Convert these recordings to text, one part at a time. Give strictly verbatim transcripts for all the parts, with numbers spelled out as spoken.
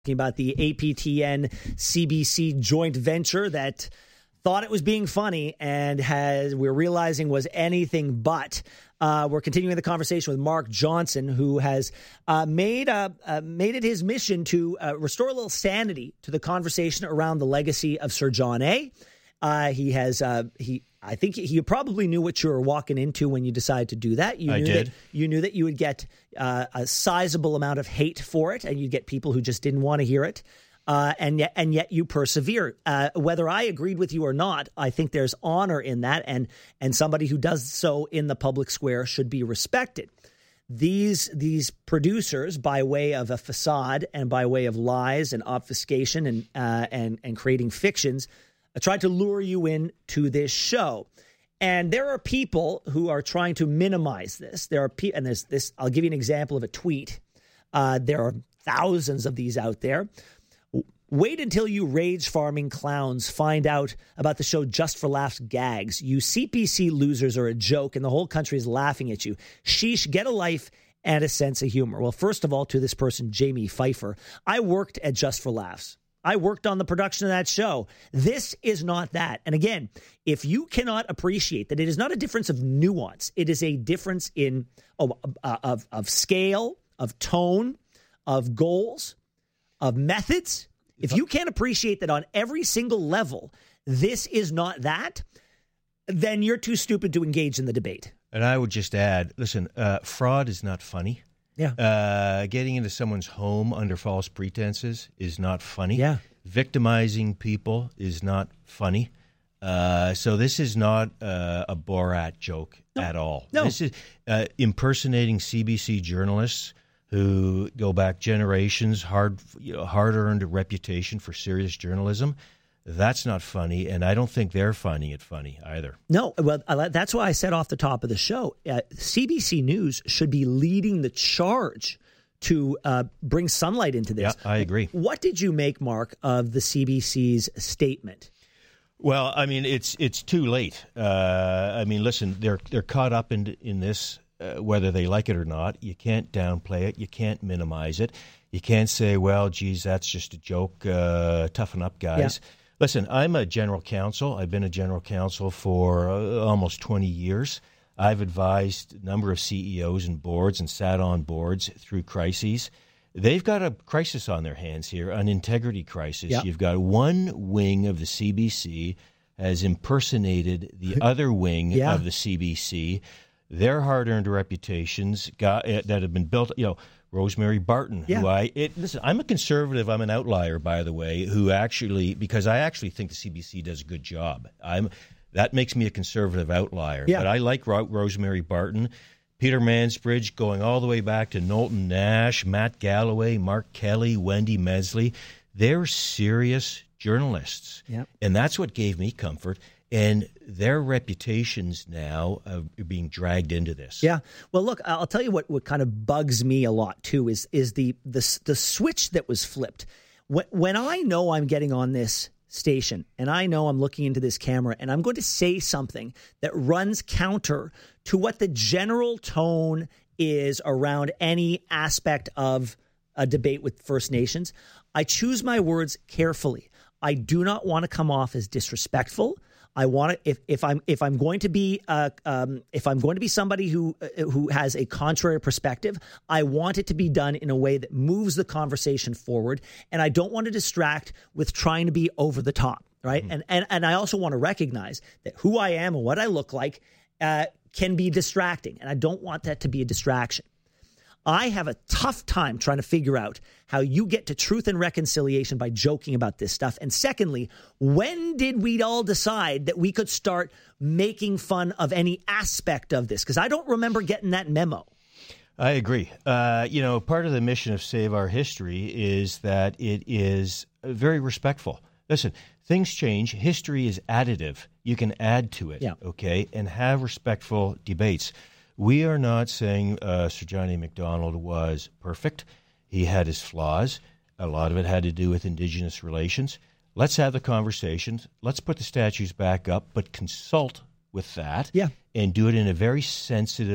About the A P T N C B C joint venture that thought it was being funny and has we're realizing was anything but. Uh, we're continuing the conversation with Mark Johnson, who has uh, made uh, uh, made it his mission to uh, restore a little sanity to the conversation around the legacy of Sir John A. Uh, he has uh, he. I think he probably knew what you were walking into when you decided to do that. You I knew did. That, you knew that you would get uh, a sizable amount of hate for it, and you'd get people who just didn't want to hear it. Uh, and yet, and yet you persevere. Uh, whether I agreed with you or not, I think there's honor in that, and and somebody who does so in the public square should be respected. These these producers, by way of a facade and by way of lies and obfuscation and uh, and and creating fictions, I tried to lure you in to this show. And there are people who are trying to minimize this. There are pe- and there's this. I'll give you an example of a tweet. Uh, there are thousands of these out there. Wait until you rage farming clowns find out about the show Just for Laughs gags. You C P C losers are a joke and the whole country is laughing at you. Sheesh, get a life and a sense of humor. Well, first of all, to this person, Jamie Pfeiffer, I worked at Just for Laughs. I worked on the production of that show. This is not that. And again, if you cannot appreciate that it is not a difference of nuance, it is a difference in oh, uh, of, of scale, of tone, of goals, of methods. If you can't appreciate that on every single level, this is not that, then you're too stupid to engage in the debate. And I would just add, listen, uh, fraud is not funny. Yeah. Uh, getting into someone's home under false pretenses is not funny. Yeah. Victimizing people is not funny. Uh, so this is not uh, a Borat joke no. at all. No. This is uh, impersonating C B C journalists who go back generations, hard, you know, hard-earned reputation for serious journalism. That's not funny, and I don't think they're finding it funny either. No, well, that's why I said off the top of the show, uh, C B C News should be leading the charge to uh, bring sunlight into this. Yeah, I agree. What did you make, Mark, of the C B C's statement? Well, I mean, it's it's too late. Uh, I mean, listen, they're they're caught up in in this, uh, whether they like it or not. You can't downplay it. You can't minimize it. You can't say, well, geez, that's just a joke. Uh, toughen up, guys. Yeah. Listen, I'm a general counsel. I've been a general counsel for uh, almost twenty years. I've advised a number of C E Os and boards and sat on boards through crises. They've got a crisis on their hands here, an integrity crisis. Yep. You've got one wing of the C B C has impersonated the other wing yeah. of the C B C. Their hard-earned reputations got, uh, that have been built, you know, Rosemary Barton, yeah. who I it, listen. I'm a conservative. I'm an outlier, by the way. Who actually, because I actually think the C B C does a good job. I'm that makes me a conservative outlier. Yeah. But I like Ro- Rosemary Barton, Peter Mansbridge, going all the way back to Knowlton Nash, Matt Galloway, Mark Kelly, Wendy Mesley. They're serious journalists, yeah. and that's what gave me comfort. And their reputations now are being dragged into this. Yeah. Well, look, I'll tell you what, what kind of bugs me a lot, too, is is the the, the switch that was flipped. When, when I know I'm getting on this station and I know I'm looking into this camera and I'm going to say something that runs counter to what the general tone is around any aspect of a debate with First Nations, I choose my words carefully. I do not want to come off as disrespectful. I want to, if if I'm if I'm going to be uh, um, if I'm going to be somebody who uh, who has a contrary perspective, I want it to be done in a way that moves the conversation forward, and I don't want to distract with trying to be over the top, right? Mm-hmm. And and and I also want to recognize that who I am and what I look like uh, can be distracting, and I don't want that to be a distraction. I have a tough time trying to figure out how you get to truth and reconciliation by joking about this stuff. And secondly, when did we all decide that we could start making fun of any aspect of this? Because I don't remember getting that memo. I agree. Uh, you know, part of the mission of Save Our History is that it is very respectful. Listen, things change. History is additive. You can add to it, yeah. okay, and have respectful debates. We are not saying uh, Sir John A. Macdonald was perfect. He had his flaws. A lot of it had to do with Indigenous relations. Let's have the conversations. Let's put the statues back up, but consult with that yeah. and do it in a very sensitive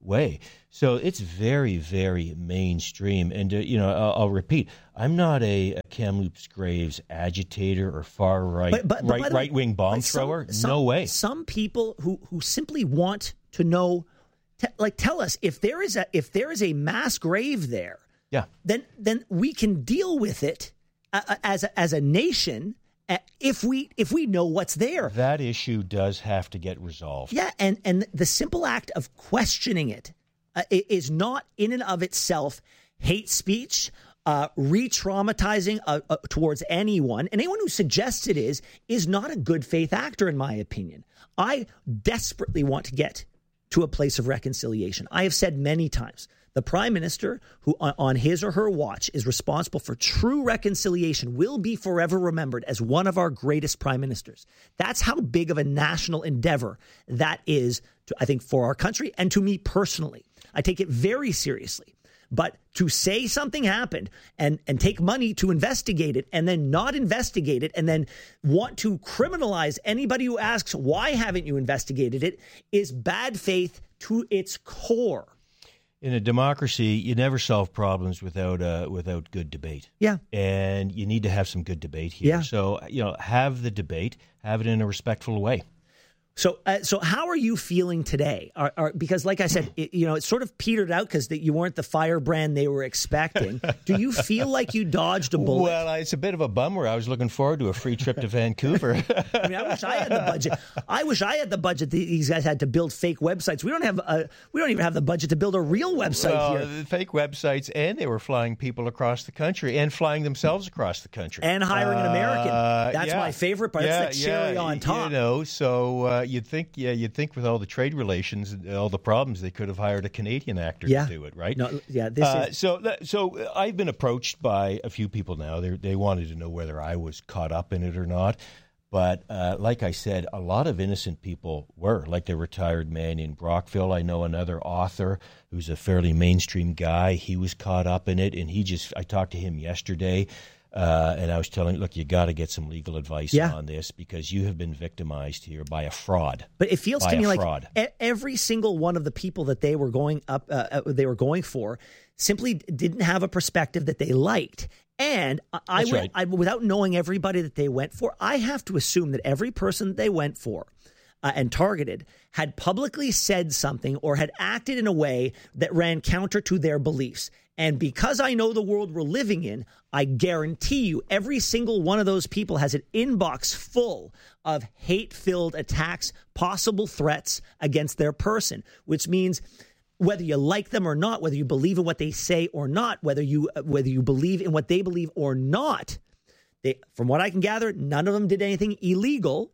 way. So it's very, very mainstream. And, uh, you know, I'll, I'll repeat, I'm not a, a Kamloops Graves agitator or far right, but, but, but right, right wing bomb thrower. Some, no way. Some people who, who simply want to know, t- like, tell us if there is a if there is a mass grave there. Yeah. Then then we can deal with it uh, as a, as a nation. If we if we know what's there. That issue does have to get resolved. Yeah, and, and the simple act of questioning it uh, is not in and of itself hate speech, uh, re-traumatizing uh, uh, towards anyone. And anyone who suggests it is, is not a good faith actor, in my opinion. I desperately want to get to a place of reconciliation. I have said many times, the prime minister who on his or her watch is responsible for true reconciliation will be forever remembered as one of our greatest prime ministers. That's how big of a national endeavor that is, to, I think, for our country and to me personally. I take it very seriously. But to say something happened and, and take money to investigate it and then not investigate it and then want to criminalize anybody who asks, why haven't you investigated it, is bad faith to its core. In a democracy, you never solve problems without uh, without good debate. Yeah. And you need to have some good debate here. Yeah. So, you know, have the debate, have it in a respectful way. So, uh, so how are you feeling today? Are, are, because, like I said, it, you know, it sort of petered out because you weren't the firebrand they were expecting. Do you feel like you dodged a bullet? Well, it's a bit of a bummer. I was looking forward to a free trip to Vancouver. I mean, I wish I had the budget. I wish I had the budget that these guys had to build fake websites. We don't have a, we don't even have the budget to build a real website well, here. Fake websites, and they were flying people across the country and flying themselves across the country and hiring an American. Uh, That's yeah. my favorite part. Yeah, That's the cherry yeah, on top. You know, so uh, you'd think, yeah, you'd think with all the trade relations, all the problems, they could have hired a Canadian actor yeah. to do it, right? No, yeah, this uh, is... so, so I've been approached by a few people now. They they wanted to know whether I was caught up in it or not. But uh, like I said, a lot of innocent people were, like the retired man in Brockville. I know another author who's a fairly mainstream guy. He was caught up in it, and he just, I talked to him yesterday. Uh, and I was telling, look, you got to get some legal advice yeah. on this because you have been victimized here by a fraud. But it feels by to me like fraud. every single one of the people that they were going up, uh, they were going for, simply didn't have a perspective that they liked. And I, I, right. I, without knowing everybody that they went for, I have to assume that every person they went for uh, and targeted had publicly said something or had acted in a way that ran counter to their beliefs. And because I know the world we're living in, I guarantee you every single one of those people has an inbox full of hate-filled attacks, possible threats against their person, which means whether you like them or not, whether you believe in what they say or not, whether you whether you believe in what they believe or not, they, from what I can gather, none of them did anything illegal,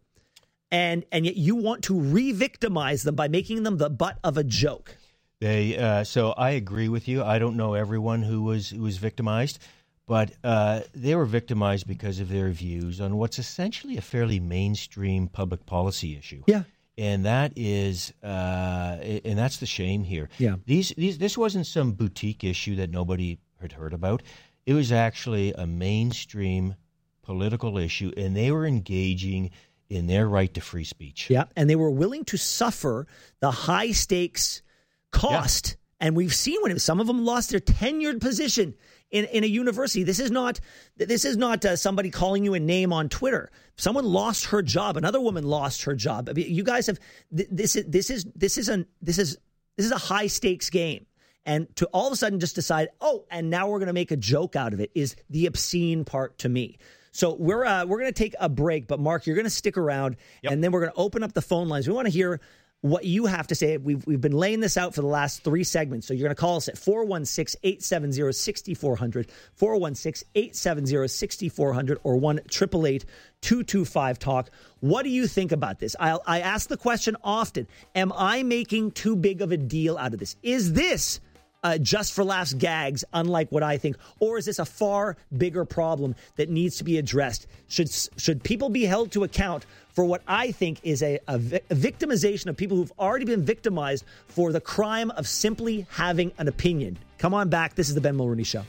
and and yet you want to re-victimize them by making them the butt of a joke. They uh, so I agree with you. I don't know everyone who was who was victimized, but uh, they were victimized because of their views on what's essentially a fairly mainstream public policy issue. Yeah, and that is, uh, and that's the shame here. Yeah, these these this wasn't some boutique issue that nobody had heard about. It was actually a mainstream political issue, and they were engaging in their right to free speech. Yeah, and they were willing to suffer the high stakes cost. Yeah. And we've seen when some of them lost their tenured position in, in a university. This is not this is not uh, somebody calling you a name on Twitter. Someone lost her job. Another woman lost her job. I mean, you guys have this is this is this is a this is this is a high stakes game. And to all of a sudden just decide, oh, and now we're going to make a joke out of it is the obscene part to me. So we're uh, we're going to take a break, but Mark, you're going to stick around, yep. and then we're going to open up the phone lines. We want to hear what you have to say. We've we've been laying this out for the last three segments. So you're going to call us at four one six, eight seven zero, six four zero zero, four one six, eight seven zero, six four zero zero, or one eight eight eight, two two five, talk. What do you think about this? I I ask the question often, am I making too big of a deal out of this? Is this Uh, just for laughs gags, unlike what I think? Or is this a far bigger problem that needs to be addressed? Should should people be held to account for what I think is a, a, vi- a victimization of people who've already been victimized for the crime of simply having an opinion? Come on back. This is the Ben Mulroney Show.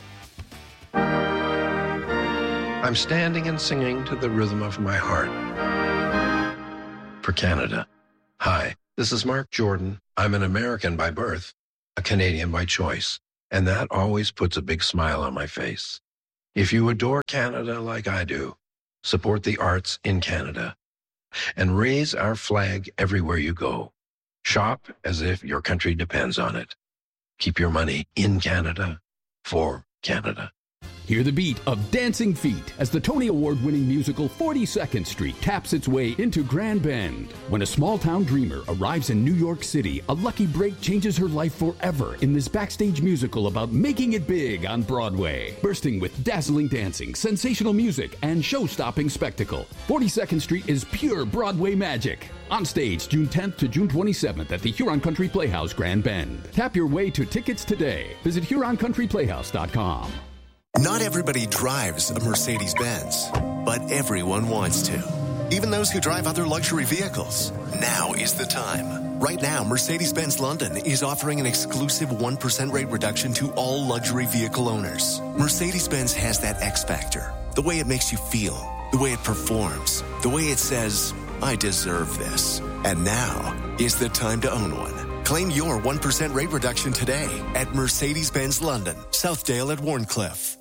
I'm standing and singing to the rhythm of my heart. For Canada. Hi, This is Mark Jordan. I'm an American by birth, a Canadian by choice, and that always puts a big smile on my face. If you adore Canada like I do, support the arts in Canada and raise our flag everywhere you go. Shop as if your country depends on it. Keep your money in Canada for Canada. Hear the beat of Dancing Feet as the Tony Award-winning musical forty-second Street taps its way into Grand Bend. When a small-town dreamer arrives in New York City, a lucky break changes her life forever in this backstage musical about making it big on Broadway. Bursting with dazzling dancing, sensational music, and show-stopping spectacle, forty-second Street is pure Broadway magic. On stage June tenth to June twenty-seventh at the Huron Country Playhouse, Grand Bend. Tap your way to tickets today. Visit Huron Country Playhouse dot com. Not everybody drives a Mercedes-Benz, but everyone wants to. Even those who drive other luxury vehicles. Now is the time. Right now, Mercedes-Benz London is offering an exclusive one percent rate reduction to all luxury vehicle owners. Mercedes-Benz has that X factor. The way it makes you feel. The way it performs. The way it says, I deserve this. And now is the time to own one. Claim your one percent rate reduction today at Mercedes-Benz London, Southdale at Warncliffe.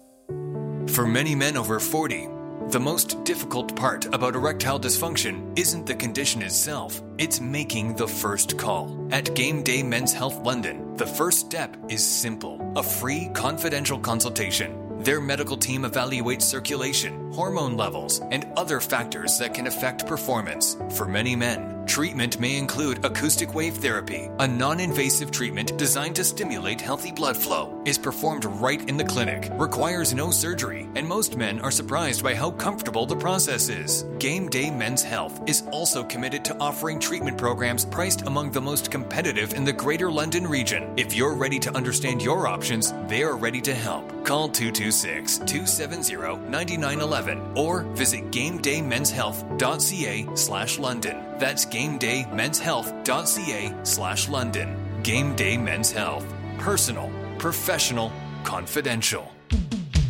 For many men over forty, the most difficult part about erectile dysfunction isn't the condition itself, it's making the first call. At Game Day Men's Health London, the first step is simple, a free confidential consultation. Their medical team evaluates circulation, hormone levels, and other factors that can affect performance. For many men, treatment may include acoustic wave therapy, a non-invasive treatment designed to stimulate healthy blood flow, is performed right in the clinic, requires no surgery, and most men are surprised by how comfortable the process is. Game Day Men's Health is also committed to offering treatment programs priced among the most competitive in the Greater London region. If you're ready to understand your options, they are ready to help. Call two two six, two seven zero, nine nine one one or visit gamedaymen'shealth.ca slash London. That's gamedaymen'shealth.ca slash London. Game Day Men's Health. Personal, professional, confidential.